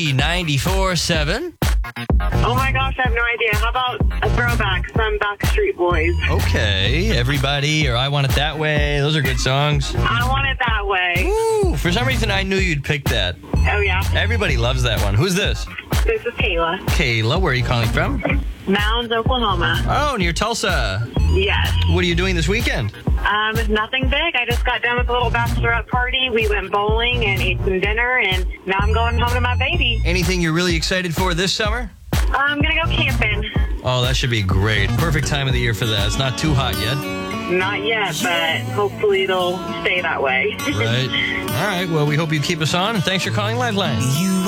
B94.7. Oh my gosh, I have no idea. How about a throwback? Some Backstreet Boys. Okay, Everybody or I Want It That Way. Those are good songs. I Want It That Way. Ooh, for some reason, I knew you'd pick that. Oh yeah. Everybody loves that one. Who's this? This is Kayla. Kayla, where are you calling from? Mounds, Oklahoma. Oh, near Tulsa. Yes. What are you doing this weekend? Nothing big. I just got done with a little bachelorette party. We went bowling and ate some dinner, and now I'm going home to my baby. Anything you're really excited for this summer? I'm going to go camping. Oh, that should be great. Perfect time of the year for that. It's not too hot yet. Not yet, but hopefully it'll stay that way. Right. All right. Well, we hope you keep us on, and thanks for calling Lifeline.